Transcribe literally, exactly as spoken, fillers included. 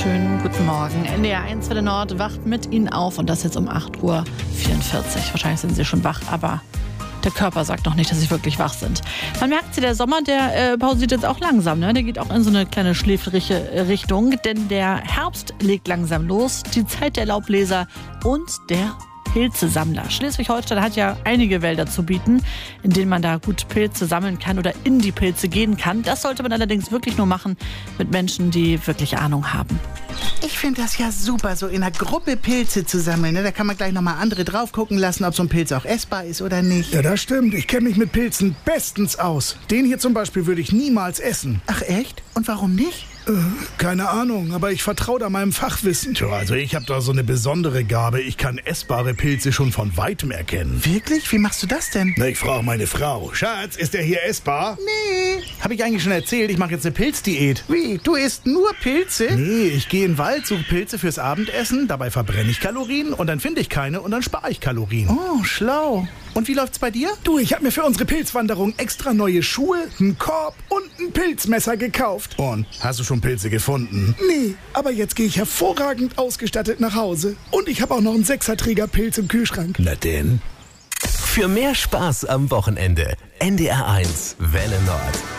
Schönen guten Morgen. N D R eins Welle Nord wacht mit Ihnen auf und das jetzt um acht Uhr vierundvierzig. Wahrscheinlich sind Sie schon wach, aber der Körper sagt noch nicht, dass Sie wirklich wach sind. Man merkt, der Sommer, der äh, pausiert jetzt auch langsam. Ne? Der geht auch in so eine kleine schläfrige Richtung, denn der Herbst legt langsam los. Die Zeit der Laubbläser und der Pilzesammler. Schleswig-Holstein hat ja einige Wälder zu bieten, in denen man da gut Pilze sammeln kann oder in die Pilze gehen kann. Das sollte man allerdings wirklich nur machen mit Menschen, die wirklich Ahnung haben. Ich finde das ja super, so in einer Gruppe Pilze zu sammeln. Ne? Da kann man gleich nochmal andere drauf gucken lassen, ob so ein Pilz auch essbar ist oder nicht. Ja, das stimmt. Ich kenne mich mit Pilzen bestens aus. Den hier zum Beispiel würde ich niemals essen. Ach echt? Und warum nicht? Äh, keine Ahnung, aber ich vertraue da meinem Fachwissen. Tja, also ich habe da so eine besondere Gabe. Ich kann essbare Pilze schon von Weitem erkennen. Wirklich? Wie machst du das denn? Na, ich frage meine Frau. Schatz, ist der hier essbar? Nee. Habe ich eigentlich schon erzählt, ich mache jetzt eine Pilzdiät. Wie? Du isst nur Pilze? Nee, ich gehe in den Wald, suche Pilze fürs Abendessen, dabei verbrenne ich Kalorien und dann finde ich keine und dann spare ich Kalorien. Oh, schlau. Und wie läuft's bei dir? Du, ich habe mir für unsere Pilzwanderung extra neue Schuhe, einen Korb und ein Pilzmesser gekauft. Und, hast du schon Pilze gefunden? Nee, aber jetzt gehe ich hervorragend ausgestattet nach Hause. Und ich habe auch noch einen Sechserträger Pilz im Kühlschrank. Na denn. Für mehr Spaß am Wochenende. N D R eins Welle Nord.